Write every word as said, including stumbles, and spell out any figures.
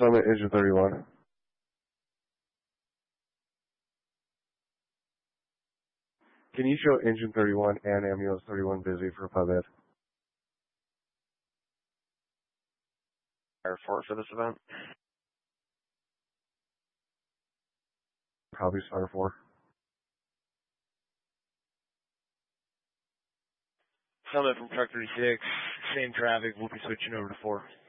Summit, engine thirty-one. Can you show engine thirty-one and ambulance thirty-one busy for PubMed? Airport for this event. Copy, Star four. Summit from truck thirty-six. Same traffic. We'll be switching over to four.